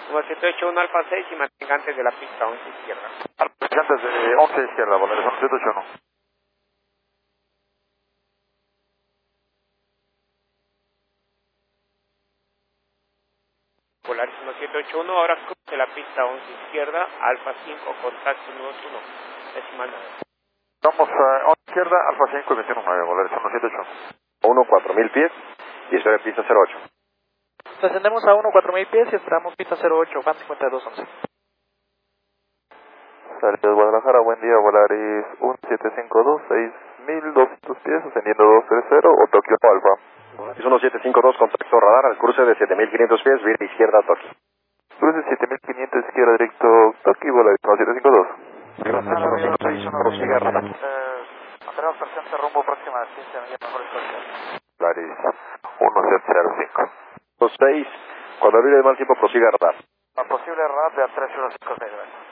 Número 781 Alfa 6 y mantenga antes de la pista 11 izquierda. Antes de 11 izquierda, Volaris 781. Polaris 1781, ahora cruce la pista 11 izquierda, Alfa 5, contacto 121, decimal 9. Vamos a 11 izquierda, Alfa 5 y 21.9, Volaris 1781. 1-4000 pies y espera pista 08. Descendemos a 1-4000 pies y esperamos pista 08, van 5211. Salidas Guadalajara, buen día, Volaris 1752, 6200 pies, ascendiendo 230 o Tokio Alfa. Es 1752, contacto radar al cruce de 7500 pies, vía izquierda Tokio. Cruce 7500 izquierda directo Tokio, Volaris 1752. Prosiga radar. Mantenemos presente rumbo próxima a 15 millas mejores condiciones. Volaris 1705. 6, cuando abriera de mal tiempo prosiga radar. Posible radar de a 3156.